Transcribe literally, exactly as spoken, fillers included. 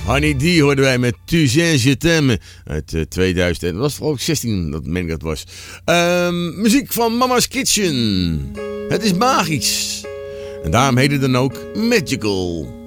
Honey D hoorden wij met Tu sais je t'aime uit uh, tweeduizend. En dat was vooral ook zestien, dat meen ik dat was. Uh, muziek van Mama's Kitchen. Het is magisch. En daarom heet het dan ook Magical.